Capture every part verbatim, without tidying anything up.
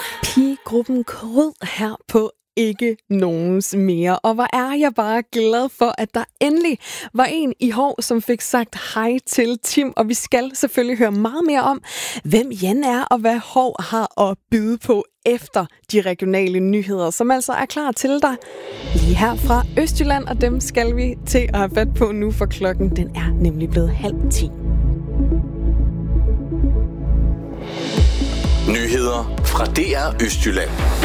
Pigegruppen Kryd her på Ikke Nogens Mere. Og hvor er jeg bare glad for, at der endelig var en i Hov, som fik sagt hej til Tim. Og vi skal selvfølgelig høre meget mere om, hvem Jan er, og hvad Hov har at byde på efter de regionale nyheder, som altså er klar til dig lige her fra Østjylland. Og dem skal vi til at have fat på nu, for klokken den er nemlig blevet halv ti. Nyheder fra D R Østjylland.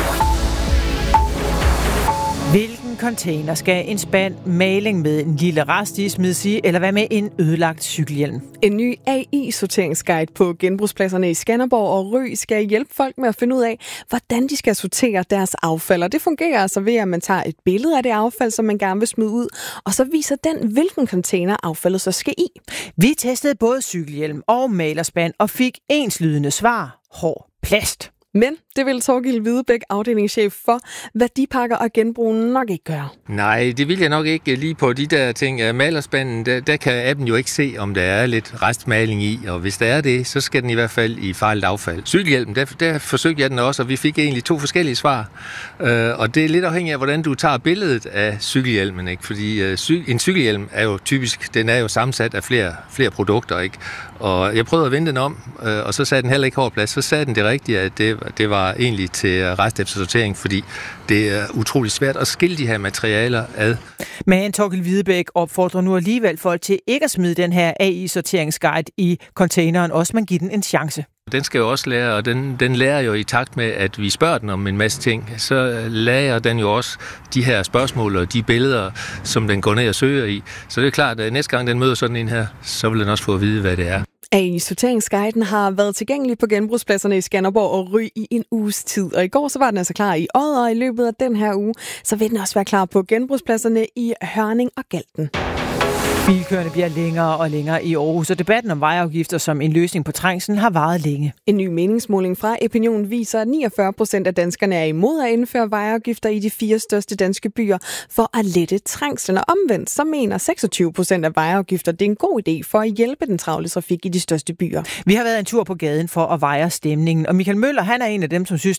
Hvilken container skal en spand maling med en lille rest i smides i, eller hvad med en ødelagt cykelhjelm? En ny A I-sorteringsguide på genbrugspladserne i Skanderborg og Ry skal hjælpe folk med at finde ud af, hvordan de skal sortere deres affald. Og det fungerer altså ved, at man tager et billede af det affald, som man gerne vil smide ud, og så viser den, hvilken container affaldet så skal i. Vi testede både cykelhjelm og malerspand og fik enslydende svar: hård plast. Men det vil Torgild Hvidebæk, afdelingschef for værdipakker og genbrug, nok ikke gøre. Nej, det vil jeg nok ikke lige på de der ting. Malerspanden, der, der kan appen jo ikke se, om der er lidt restmaling i, og hvis der er det, så skal den i hvert fald i farligt affald. Cykelhjelmen, der, der forsøgte jeg den også, og vi fik egentlig to forskellige svar. Uh, og det er lidt afhængigt af, hvordan du tager billedet af cykelhjelmen, ikke? Fordi uh, cy- en cykelhjelm er jo typisk, den er jo sammensat af flere, flere produkter, ikke? Og jeg prøvede at vende den om, uh, og så sagde den heller ikke hård plads. Så sagde den det rigtige, at det, det var egentlig til rest efter sortering, fordi det er utrolig svært at skille de her materialer ad. Men Torgild Hvidebæk opfordrer nu alligevel folk til ikke at smide den her A I-sorteringsguide i containeren, også man giver den en chance. Den skal jo også lære, og den, den lærer jo i takt med, at vi spørger den om en masse ting. Så lærer den jo også de her spørgsmål og de billeder, som den går ned og søger i. Så det er klart, at næste gang den møder sådan en her, så vil den også få at vide, hvad det er. A I-sorteringsguiden har været tilgængelig på genbrugspladserne i Skanderborg og Ry i en uges tid. Og i går så var den altså klar i Odder, og i løbet af den her uge, så vil den også være klar på genbrugspladserne i Hørning og Galten. Bilkøerne bliver længere og længere i Aarhus, og debatten om vejafgifter som en løsning på trængslen har varet længe. En ny meningsmåling fra Epinion viser, at niogfyrre procent af danskerne er imod at indføre vejafgifter i de fire største danske byer for at lette trængslen. Og omvendt, så mener seksogtyve procent af vejafgifter, det er en god idé for at hjælpe den travle trafik i de største byer. Vi har været en tur på gaden for at veje stemningen, og Michael Møller, han er en af dem, som synes,